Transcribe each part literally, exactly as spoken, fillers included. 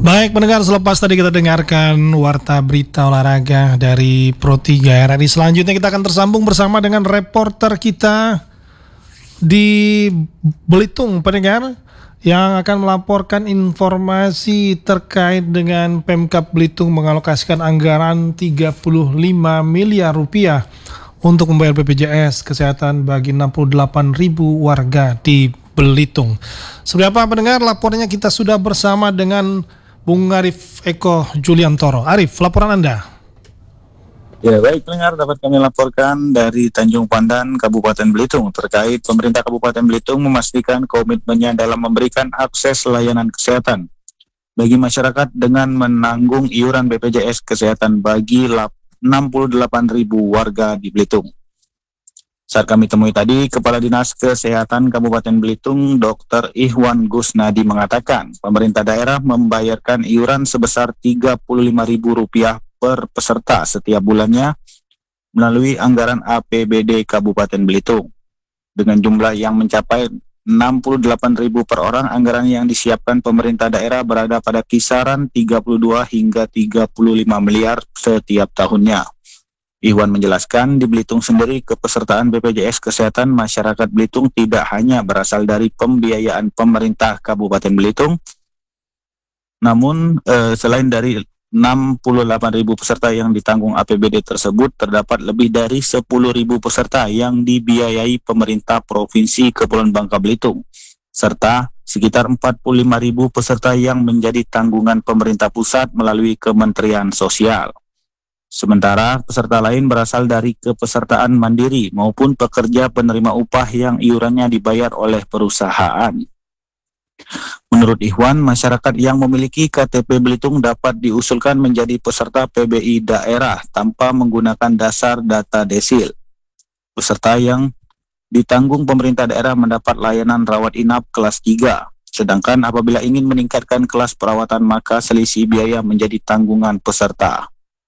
Baik pendengar, selepas tadi kita dengarkan warta berita olahraga dari Pro tiga R R I. Selanjutnya kita akan tersambung bersama dengan reporter kita di Belitung, pendengar, yang akan melaporkan informasi terkait dengan Pemkab Belitung mengalokasikan anggaran tiga puluh lima miliar rupiah untuk membayar B P J S Kesehatan bagi enam puluh delapan ribu warga di Belitung. Seberapa pendengar, laporannya kita sudah bersama dengan Bung Arif Eko Juliantoro. Arif, laporan Anda. Ya, baik pendengar, dapat kami laporkan dari Tanjung Pandan, Kabupaten Belitung, terkait pemerintah Kabupaten Belitung memastikan komitmennya dalam memberikan akses layanan kesehatan bagi masyarakat dengan menanggung iuran B P J S Kesehatan bagi enam puluh delapan ribu warga di Belitung. Saat kami temui tadi, Kepala Dinas Kesehatan Kabupaten Belitung, Dokter Ihwan Gusnadi mengatakan, pemerintah daerah membayarkan iuran sebesar tiga puluh lima ribu rupiah per peserta setiap bulannya melalui anggaran A P B D Kabupaten Belitung. Dengan jumlah yang mencapai enam puluh delapan ribu per orang, anggaran yang disiapkan pemerintah daerah berada pada kisaran tiga puluh dua hingga tiga puluh lima miliar setiap tahunnya. Ihwan menjelaskan, di Belitung sendiri kepesertaan B P J S Kesehatan masyarakat Belitung tidak hanya berasal dari pembiayaan pemerintah Kabupaten Belitung, namun eh, selain dari enam puluh delapan ribu peserta yang ditanggung A P B D tersebut, terdapat lebih dari sepuluh ribu peserta yang dibiayai pemerintah Provinsi Kepulauan Bangka Belitung, serta sekitar empat puluh lima ribu peserta yang menjadi tanggungan pemerintah pusat melalui Kementerian Sosial. Sementara peserta lain berasal dari kepesertaan mandiri maupun pekerja penerima upah yang iurannya dibayar oleh perusahaan. Menurut Ihwan, masyarakat yang memiliki K T P Belitung dapat diusulkan menjadi peserta P B I daerah tanpa menggunakan dasar data desil. Peserta yang ditanggung pemerintah daerah mendapat layanan rawat inap kelas tiga. Sedangkan apabila ingin meningkatkan kelas perawatan, maka selisih biaya menjadi tanggungan peserta.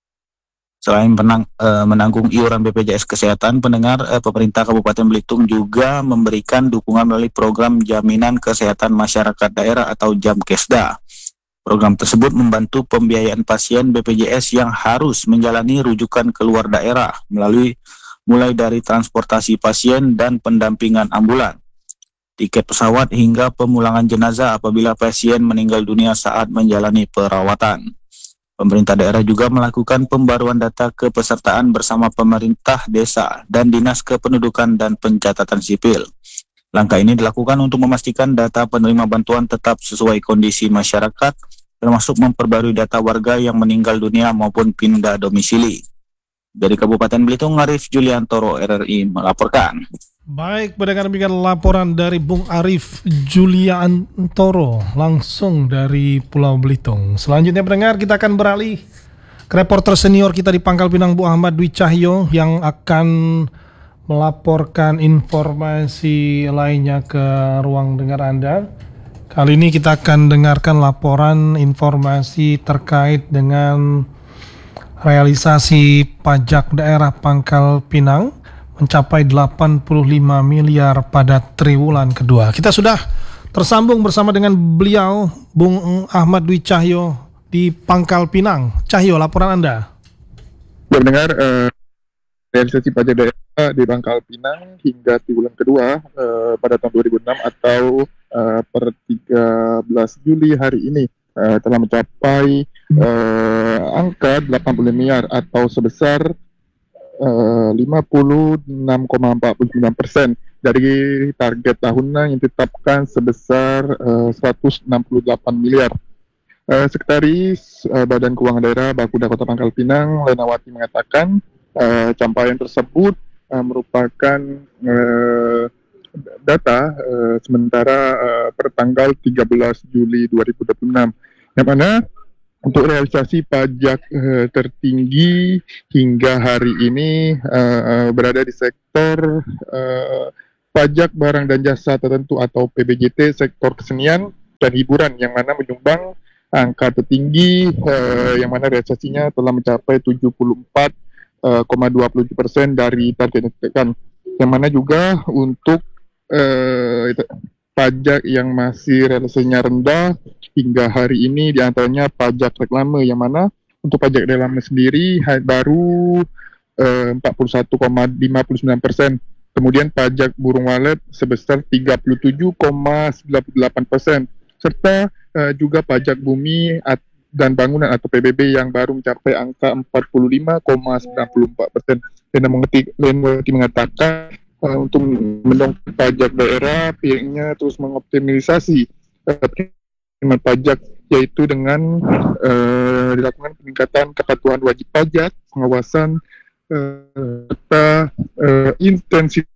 Selain menang, e, menanggung iuran B P J S Kesehatan, pendengar, e, pemerintah Kabupaten Belitung juga memberikan dukungan melalui program Jaminan Kesehatan Masyarakat Daerah atau Jamkesda. Program tersebut membantu pembiayaan pasien B P J S yang harus menjalani rujukan keluar daerah melalui mulai dari transportasi pasien dan pendampingan ambulan, tiket pesawat hingga pemulangan jenazah apabila pasien meninggal dunia saat menjalani perawatan. Pemerintah daerah juga melakukan pembaruan data kepesertaan bersama pemerintah desa dan Dinas Kependudukan dan Pencatatan Sipil. Langkah ini dilakukan untuk memastikan data penerima bantuan tetap sesuai kondisi masyarakat, termasuk memperbarui data warga yang meninggal dunia maupun pindah domisili. Dari Kabupaten Belitung, Arif Juliantoro, R R I melaporkan. Baik, mendengar demikian laporan dari Bung Arif Juliantoro langsung dari Pulau Belitung. Selanjutnya pendengar, kita akan beralih ke reporter senior kita di Pangkal Pinang, Bu Ahmad Dwi Cahyo, yang akan melaporkan informasi lainnya ke ruang dengar Anda. Kali ini kita akan dengarkan laporan informasi terkait dengan realisasi pajak daerah Pangkal Pinang mencapai delapan puluh lima miliar pada triwulan kedua. Kita sudah tersambung bersama dengan beliau, Bung Ahmad Dwi Cahyo di Pangkal Pinang. Cahyo, laporan Anda. Ya, mendengar eh, realisasi pajak daerah di Pangkal Pinang hingga triwulan kedua eh, pada tahun dua ribu enam atau eh, per tiga belas Juli hari ini eh, telah mencapai eh, angka delapan puluh miliar atau sebesar lima puluh enam koma empat sembilan persen dari target tahunan yang ditetapkan sebesar uh, seratus enam puluh delapan miliar. Uh, Sekretaris uh, Badan Keuangan Daerah Bakuda Kota Pangkal Pinang, Lenawati, mengatakan uh, capaian tersebut uh, merupakan uh, data uh, sementara uh, per tanggal tiga belas Juli dua ribu dua puluh enam, yang mana untuk realisasi pajak uh, tertinggi hingga hari ini uh, uh, berada di sektor uh, pajak barang dan jasa tertentu atau P B J T, sektor kesenian dan hiburan, yang mana menyumbang angka tertinggi uh, yang mana realisasinya telah mencapai tujuh puluh empat koma dua puluh tujuh persen dari target yang ditetapkan. Yang mana juga untuk uh, pajak yang masih relaksasinya rendah hingga hari ini di antaranya pajak reklame, yang mana untuk pajak reklame sendiri baru eh, empat puluh satu koma lima sembilan persen. Kemudian pajak burung walet sebesar tiga puluh tujuh koma sembilan delapan persen. Serta eh, juga pajak bumi dan bangunan atau P B B yang baru mencapai angka empat puluh lima koma sembilan empat persen. Dan mengerti mengatakan uh, untuk mendongkrak pajak daerah, pihaknya terus mengoptimalisasi uh, penerimaan pajak, yaitu dengan uh, dilakukan peningkatan kepatuhan wajib pajak, pengawasan, uh, serta uh, intensitas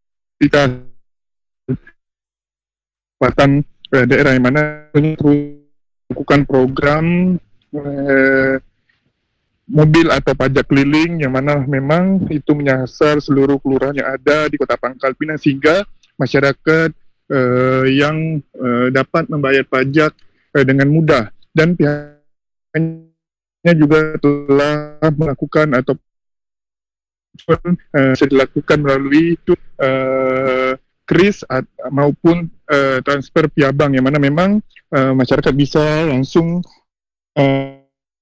pendapatan uh, daerah, yang mana terus melakukan program uh, mobil atau pajak keliling, yang mana memang itu menyasar seluruh kelurahan yang ada di Kota Pangkal Pinang, sehingga masyarakat uh, yang uh, dapat membayar pajak uh, dengan mudah. Dan pihaknya juga telah melakukan atau uh, dilakukan melalui uh, kris at, maupun uh, transfer via bank, yang mana memang uh, masyarakat bisa langsung uh,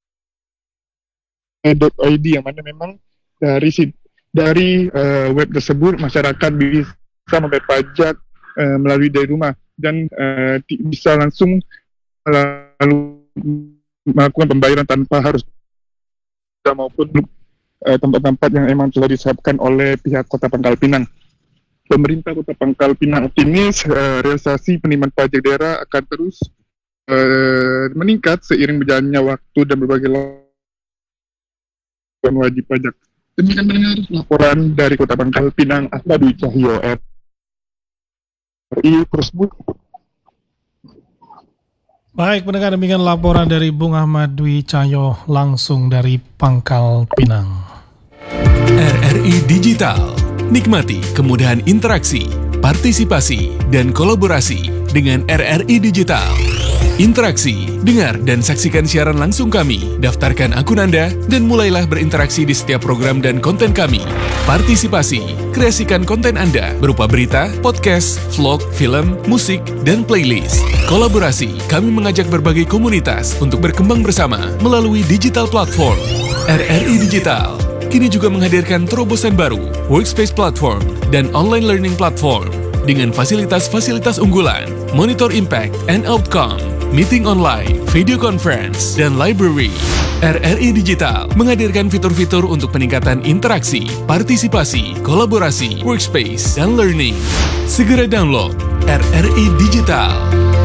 .id, yang mana memang dari dari uh, web tersebut masyarakat bisa membayar pajak uh, melalui dari rumah, dan uh, bisa langsung lalu melakukan pembayaran tanpa harus maupun uh, tempat-tempat yang memang telah disiapkan oleh pihak Kota Pangkal Pinang. Pemerintah Kota Pangkal Pinang optimis uh, realisasi penerimaan pajak daerah akan terus uh, meningkat seiring berjalannya waktu dan berbagai wajib pajak. Demikian mendengar laporan dari Kota Pangkal Pinang, Ahmad Dwi Cahyo, R I tersebut. Baik, mendengar demikian laporan dari Bung Ahmad Dwi Cahyo langsung dari Pangkal Pinang. R R I Digital, nikmati kemudahan interaksi, partisipasi, dan kolaborasi dengan R R I Digital. Interaksi, dengar dan saksikan siaran langsung kami, daftarkan akun Anda, dan mulailah berinteraksi di setiap program dan konten kami. Partisipasi, kreasikan konten Anda berupa berita, podcast, vlog, film, musik, dan playlist. Kolaborasi, kami mengajak berbagai komunitas untuk berkembang bersama melalui digital platform. R R I Digital kini juga menghadirkan terobosan baru, workspace platform, dan online learning platform dengan fasilitas-fasilitas unggulan, monitor impact and outcome, meeting online, video conference, dan library. R R I Digital menghadirkan fitur-fitur untuk peningkatan interaksi, partisipasi, kolaborasi, workspace, dan learning. Segera download R R I Digital.